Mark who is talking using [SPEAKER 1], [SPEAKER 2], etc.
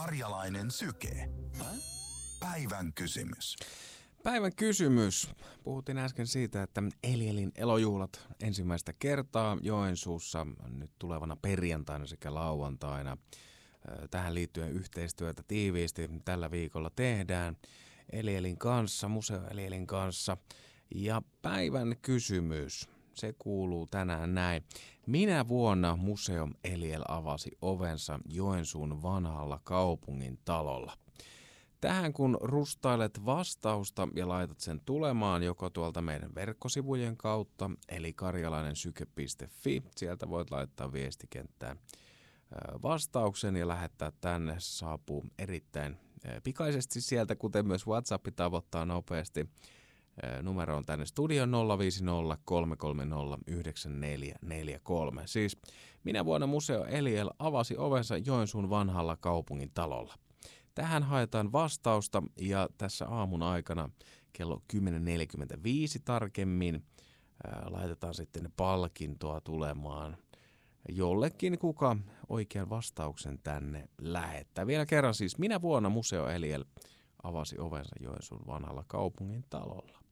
[SPEAKER 1] Karjalainen syke. Päivän kysymys.
[SPEAKER 2] Päivän kysymys. Puhuttiin äsken siitä, että Elielin elojuhlat ensimmäistä kertaa Joensuussa nyt tulevana perjantaina sekä lauantaina. Tähän liittyen yhteistyötä tiiviisti tällä viikolla tehdään Elielin kanssa, Museo Elielin kanssa. Ja päivän kysymys, se kuuluu tänään näin. Minä vuonna Museo Eliel avasi ovensa Joensuun vanhalla kaupungin talolla? Tähän kun rustailet vastausta ja laitat sen tulemaan joko tuolta meidän verkkosivujen kautta, eli karjalainensyke.fi, sieltä voit laittaa viestikenttään vastauksen ja lähettää tänne, saapuu erittäin pikaisesti sieltä, kuten myös WhatsApp tavoittaa nopeasti. Numero on tänne studion 050 330 9443. Siis minä vuonna Museo Eliel avasi ovensa Joensuun vanhalla kaupungin talolla. Tähän haetaan vastausta ja tässä aamun aikana kello 10.45 tarkemmin laitetaan sitten palkintoa tulemaan jollekin, kuka oikean vastauksen tänne lähettää. Vielä kerran siis, minä vuonna Museo Eliel avasi ovensa Joensuun vanhalla kaupungin talolla.